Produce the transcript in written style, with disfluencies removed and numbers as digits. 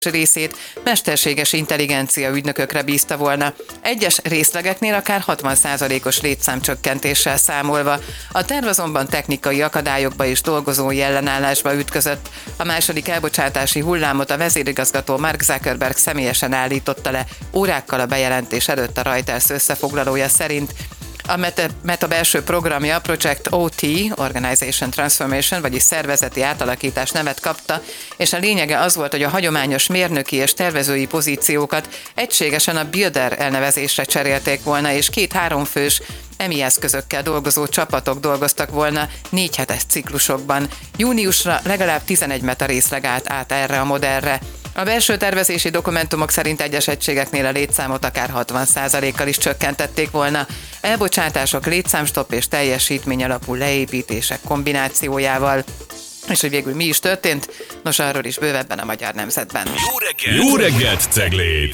részét mesterséges intelligencia ügynökökre bízta volna, egyes részlegeknél akár 60%-os létszámcsökkentéssel számolva. A terv azonban technikai akadályokba és dolgozói ellenállásba ütközött. A második elbocsátási hullámot a vezérigazgató Mark Zuckerberg személyesen állította le órákkal a bejelentés előtt, a Reuters összefoglalója szerint. A Meta belső programja, Project OT, Organization Transformation, vagyis szervezeti átalakítás nevet kapta, és a lényege az volt, hogy a hagyományos mérnöki és tervezői pozíciókat egységesen a Builder elnevezésre cserélték volna, és 2-3 fős EMI eszközökkel dolgozó csapatok dolgoztak volna 4 hetes ciklusokban. Júniusra legalább 11 Meta részleg állt át erre a modellre. A belső tervezési dokumentumok szerint egyes egységeknél a létszámot akár 60%-kal is csökkentették volna. Elbocsátások, létszámstopp és teljesítmény alapú leépítések kombinációjával. És hogy végül mi is történt? Nos, arról is bővebben a Magyar Nemzetben. Jó reggelt, Cegléd!